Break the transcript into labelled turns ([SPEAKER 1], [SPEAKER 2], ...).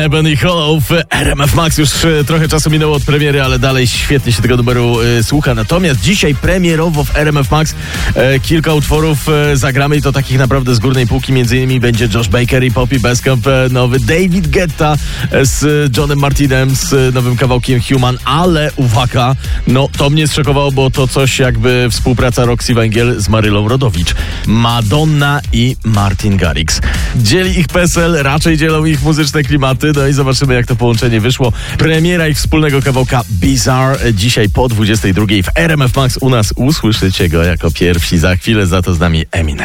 [SPEAKER 1] Ebony Hollow w RMF Max. Już trochę czasu minęło od premiery, ale dalej świetnie się tego numeru słucha. Natomiast dzisiaj premierowo w RMF Max kilka utworów zagramy i to takich naprawdę z górnej półki. Między innymi będzie Josh Baker i Poppy Bascomb, nowy David Guetta z Johnem Martinem, z nowym kawałkiem Human, ale uwaga, no to mnie zszokowało, bo to coś jakby współpraca Roxy Węgiel z Marylą Rodowicz. Madonna i Martin Garrix. Dzieli ich PESEL, raczej dzielą ich muzyczne klimaty, no i zobaczymy, jak to połączenie wyszło. Premiera ich wspólnego kawałka Bizarre dzisiaj po 22:00 w RMF Max. U nas usłyszycie go jako pierwsi. Za chwilę za to z nami Eminem.